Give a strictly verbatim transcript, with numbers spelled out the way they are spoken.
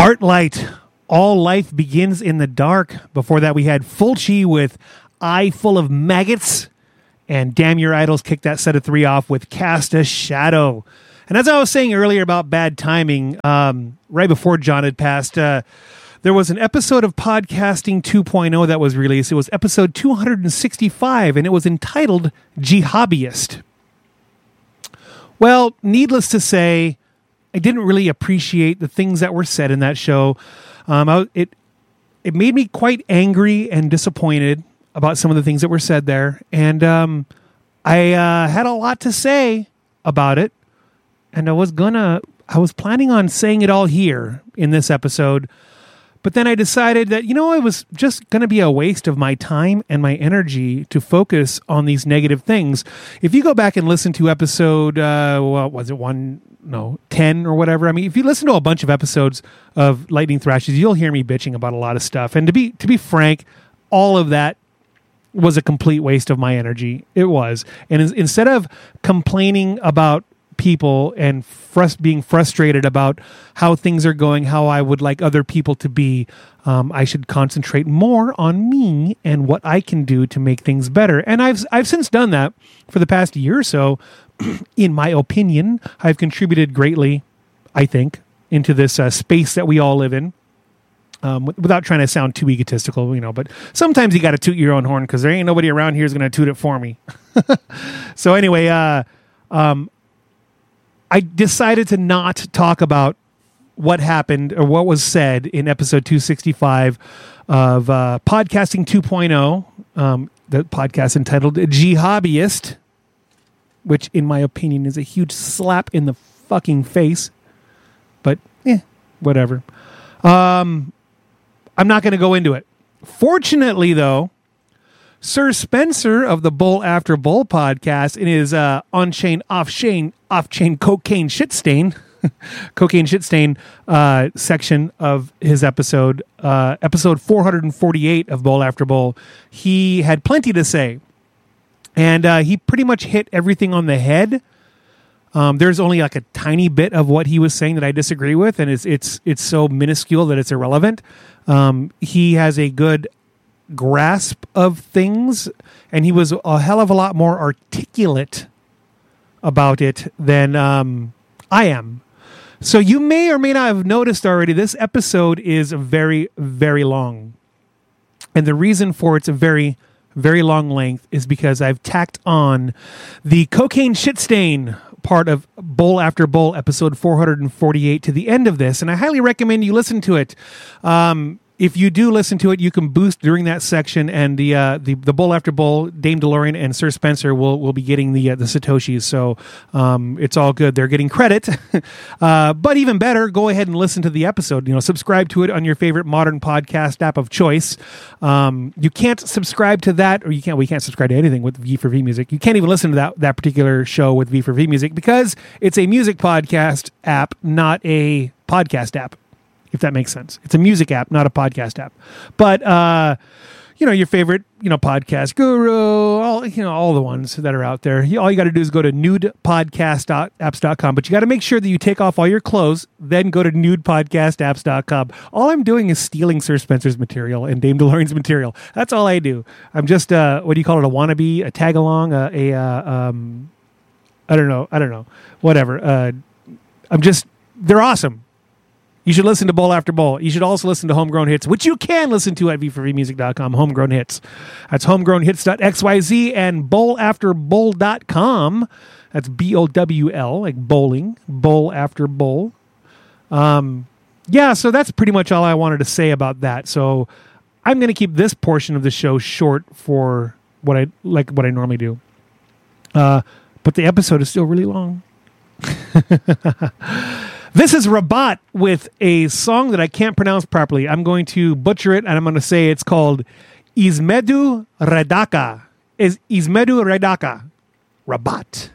Heartlight, All Life Begins in the Dark. Before that, we had Fulci with Eye Full of Maggots. And Damn Your Idols kicked that set of three off with Cast a Shadow. And as I was saying earlier about bad timing, um, right before John had passed, uh, there was an episode of Podcasting two point oh that was released. It was episode two hundred sixty-five, and it was entitled Jihobbyist. Well, needless to say, I didn't really appreciate the things that were said in that show. Um, I, it it made me quite angry and disappointed about some of the things that were said there. And um, I uh, had a lot to say about it. And I was gonna, I was planning on saying it all here in this episode. But then I decided that, you know, it was just going to be a waste of my time and my energy to focus on these negative things. If you go back and listen to episode, uh, what was it, one, no, ten or whatever. I mean, if you listen to a bunch of episodes of Lightning Thrashes, you'll hear me bitching about a lot of stuff. And to be to be frank, all of that was a complete waste of my energy. It was. And in, instead of complaining about people and frust- being frustrated about how things are going, how I would like other people to be, um, I should concentrate more on me and what I can do to make things better. And I've I've since done that for the past year or so. In my opinion, I've contributed greatly, I think, into this uh, space that we all live in. Um, without trying to sound too egotistical, you know, but sometimes you got to toot your own horn because there ain't nobody around here who's going to toot it for me. So anyway, uh, um, I decided to not talk about what happened or what was said in episode two sixty-five of uh, Podcasting two point oh, um, the podcast entitled Jihobbyist, which in my opinion is a huge slap in the fucking face, but eh, whatever. Um, I'm not going to go into it. Fortunately, though, Sir Spencer of the Bull After Bull podcast in his uh, on-chain, off-chain, off-chain cocaine shit stain, cocaine shit stain uh, section of his episode, uh, episode four hundred forty-eight of Bull After Bull, he had plenty to say. And uh, he pretty much hit everything on the head. Um, there's only like a tiny bit of what he was saying that I disagree with, and it's it's it's so minuscule that it's irrelevant. Um, he has a good grasp of things, and he was a hell of a lot more articulate about it than um, I am. So you may or may not have noticed already, this episode is very, very long. And the reason for its a very, very long length is because I've tacked on the cocaine shit stain part of Bowl After Bowl, episode four hundred forty-eight, to the end of this, and I highly recommend you listen to it. Um, if you do listen to it, you can boost during that section, and the uh, the, the Bowl After Bowl, Dame DeLorean and Sir Spencer will will be getting the uh, the Satoshis, so um, it's all good. They're getting credit, uh, but even better, go ahead and listen to the episode. You know, subscribe to it on your favorite modern podcast app of choice. Um, you can't subscribe to that, or you can't. We can't subscribe to anything with V four V Music. You can't even listen to that that particular show with V four V Music because it's a music podcast app, not a podcast app. If that makes sense. It's a music app, not a podcast app. But, uh, you know, your favorite, you know, podcast guru, all, you know, all the ones that are out there. All you got to do is go to nude podcast apps dot com, but you got to make sure that you take off all your clothes, then go to nude podcast apps dot com. All I'm doing is stealing Sir Spencer's material and Dame DeLorean's material. That's all I do. I'm just, uh, what do you call it? A wannabe, a tag along, a, a uh, um, I don't know. I don't know. Whatever. Uh, I'm just, they're awesome. You should listen to Bowl After Bowl. You should also listen to Homegrown Hits, which you can listen to at v four v music dot com, Homegrown Hits. That's homegrown hits dot x y z and bowl after bowl dot com. That's B O W L, like bowling, Bowl After Bowl. Um, yeah, so that's pretty much all I wanted to say about that. So I'm going to keep this portion of the show short for what I like what I normally do. Uh, but the episode is still really long. This is Rabat with a song that I can't pronounce properly. I'm going to butcher it, and I'm going to say it's called Izmedu Redaka. Is Izmedu Redaka. Rabat.